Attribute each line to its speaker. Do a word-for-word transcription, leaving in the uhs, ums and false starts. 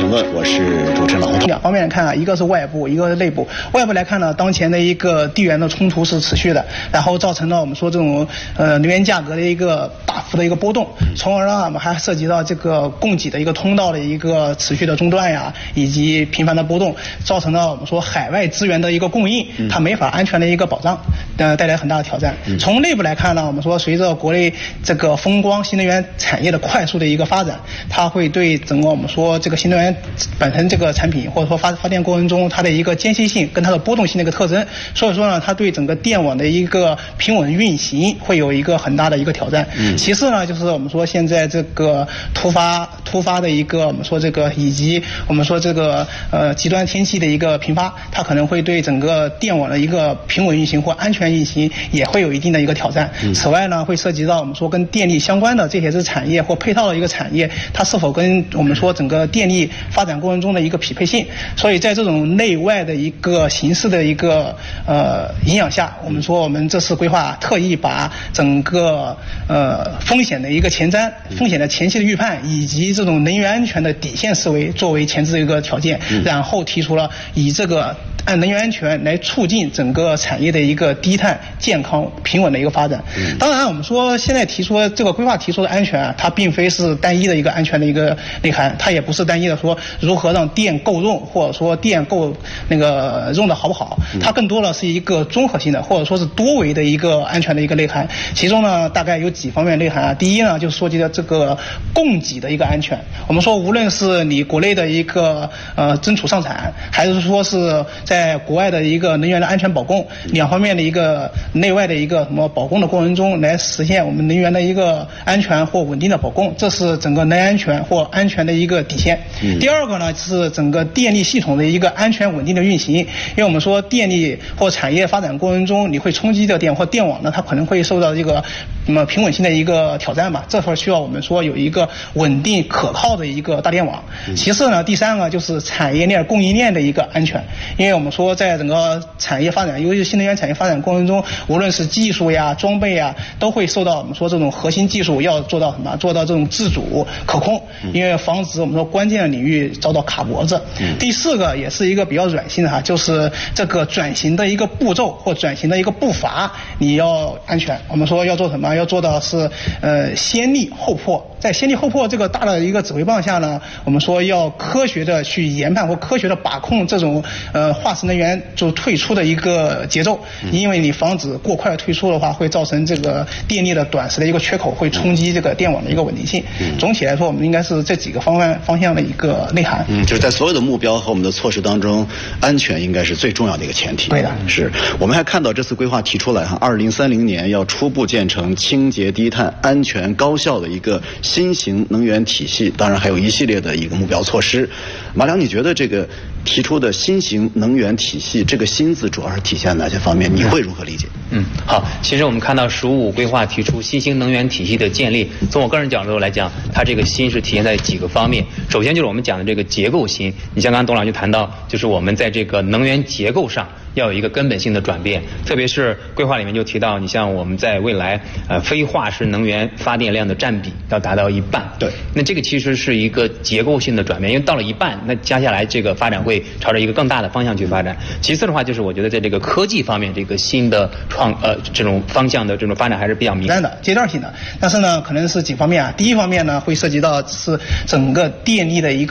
Speaker 1: 评论，我是主持人老洪。
Speaker 2: 两方面看啊，一个是外部，一个是内部。外部来看呢，当前的一个地缘的冲突是持续的，然后造成了我们说这种呃能源价格的一个大幅的一个波动，从而呢我们还涉及到这个供给的一个通道的一个持续的中断呀，以及频繁的波动，造成了我们说海外资源的一个供应，它没法安全的一个保障，呃带来很大的挑战。从内部来看呢，我们说随着国内这个风光新能源产业的快速的一个发展，它会对整个我们说这个新能源本身这个产品或者说发发电过程中它的一个间歇性跟它的波动性的一个特征，所以说呢，它对整个电网的一个平稳运行会有一个很大的一个挑战。嗯、其次呢，就是我们说现在这个突发突发的一个我们说这个以及我们说这个呃极端天气的一个频发，它可能会对整个电网的一个平稳运行或安全运行也会有一定的一个挑战。嗯、此外呢，会涉及到我们说跟电力相关的这些是产业或配套的一个产业，它是否跟我们说整个电力发展过程中的一个匹配性。所以在这种内外的一个形势的一个呃影响下，我们说我们这次规划特意把整个呃风险的一个前瞻、风险的前期的预判以及这种能源安全的底线思维作为前置的一个条件，然后提出了以这个按能源安全来促进整个产业的一个低碳、健康、平稳的一个发展。当然，我们说现在提出这个规划提出的安全啊，它并非是单一的一个安全的一个内涵，它也不是单一的说如何让电够用，或者说电够那个用的好不好，它更多的是一个综合性的或者说是多维的一个安全的一个内涵。其中呢，大概有几方面内涵啊。第一呢，就说及到这个供给的一个安全。我们说，无论是你国内的一个呃增储上产，还是说是在国外的一个能源的安全保供，两方面的一个内外的一个什么保供的过程中，来实现我们能源的一个安全或稳定的保供，这是整个能源安全或安全的一个底线。嗯、第二个呢，是整个电力系统的一个安全稳定的运行。因为我们说电力或产业发展过程中，你会冲击的电或电网呢，它可能会受到这个那么平稳性的一个挑战吧。这会儿需要我们说有一个稳定可靠的一个大电网。其次呢，第三个就是产业链供应链的一个安全。因为我们说在整个产业发展，尤其是新能源产业发展过程中，无论是技术呀、装备呀，都会受到我们说这种核心技术要做到什么？做到这种自主可控，因为防止我们说关键的领域遭到卡脖子。第四个也是一个比较软性的哈，就是这个转型的一个步骤或转型的一个步伐，你要安全。我们说要做什么？要做到是呃先立后破。在先立后破这个大的一个指挥棒下呢，我们说要科学的去研判或科学的把控这种呃化石能源就退出的一个节奏，因为你防止过快的退出的话，会造成这个电力的短时的一个缺口，会冲击这个电网的一个稳定性。总体来说，我们应该是这几个方案方向的一个内涵。
Speaker 1: 嗯，就是在所有的目标和我们的措施当中，安全应该是最重要的一个前提。
Speaker 2: 对的，
Speaker 1: 是我们还看到这次规划提出来哈，二零三零年要初步建成清洁低碳、安全高效的一个新型能源体系，当然还有一系列的一个目标措施。马良，你觉得这个提出的新型能源体系，这个新字主要是体现哪些方面？你会如何理解？
Speaker 3: 嗯，好，其实我们看到“十五”规划提出新型能源体系的建立，从我个人角度来讲，它这个新是体现在几个方面。首先就是我们讲的这个结构新，你像刚刚董老师谈到，就是我们在这个能源结构上要有一个根本性的转变，特别是规划里面就提到，你像我们在未来呃非化石能源发电量的占比要达到一半。
Speaker 1: 对，
Speaker 3: 那这个其实是一个结构性的转变，因为到了一半，那接下来这个发展会朝着一个更大的方向去发展。其次的话，就是我觉得在这个科技方面，这个新的创呃这种方向的这种发展还是比较明显
Speaker 2: 的、阶段性的。但是呢，可能是几方面啊。第一方面呢，会涉及到是整个电力的一个